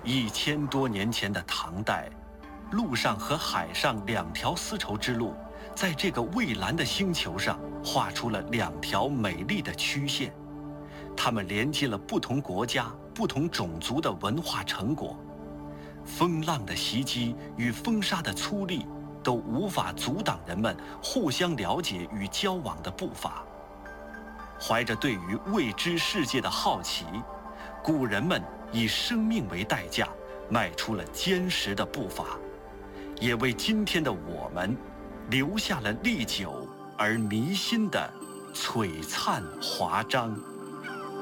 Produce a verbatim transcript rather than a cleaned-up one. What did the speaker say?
一千多年前的唐代，陆上和海上两条丝绸之路，在这个蔚蓝的星球上画出了两条美丽的曲线，它们连接了不同国家、不同种族的文化成果。风浪的袭击与风沙的粗砺，都无法阻挡人们互相了解与交往的步伐。怀着对于未知世界的好奇，古人们以生命为代价，迈出了坚实的步伐，也为今天的我们留下了历久而弥新的璀璨华章。